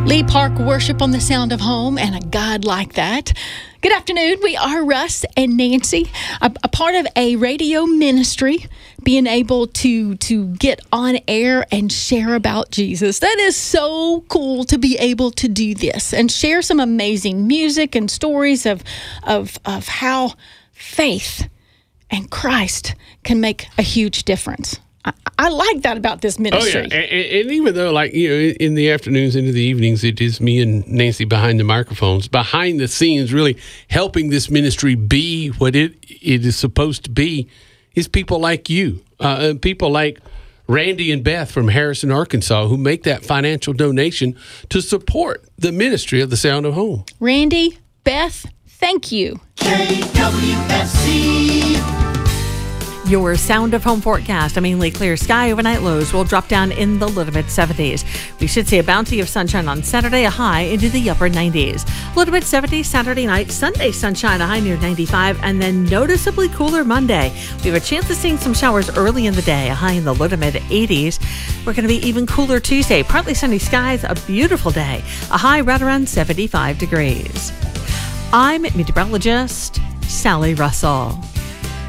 Lee Park worship on the sound of home, and a God like that. Good afternoon. We are Russ and Nancy, a part of a radio ministry, being able to get on air and share about Jesus. That is so cool to be able to do this and share some amazing music and stories of how faith and Christ can make a huge difference. I like that about this ministry. Oh, yeah. And even though, in the afternoons into the evenings, it is me and Nancy behind the microphones, behind the scenes, really helping this ministry be what it is supposed to be, is people like you, people like Randy and Beth from Harrison, Arkansas, who make that financial donation to support the ministry of the Sound of Home. Randy, Beth, thank you. KWSC. Your Sound of Home forecast. A mainly clear sky, overnight lows will drop down in the low to mid 70s. We should see a bounty of sunshine on Saturday, a high into the upper 90s. Low to mid 70s Saturday night, Sunday sunshine, a high near 95, and then noticeably cooler Monday. We have a chance of seeing some showers early in the day, a high in the low to mid 80s. We're going to be even cooler Tuesday, partly sunny skies, a beautiful day, a high right around 75 degrees. I'm meteorologist Sally Russell.